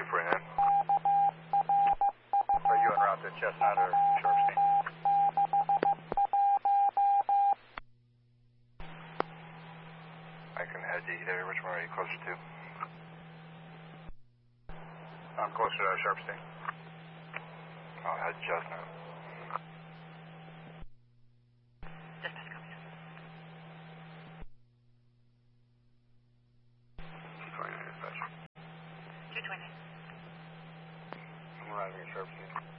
249. Are you en route to Chestnut or Sharpstein? I can head to either. Which one are you closer to? I'm closer to Sharpstein. I'll head Chestnut. Dispatch coming in. 229 dispatch. 220. I'm arriving at Sharpstein.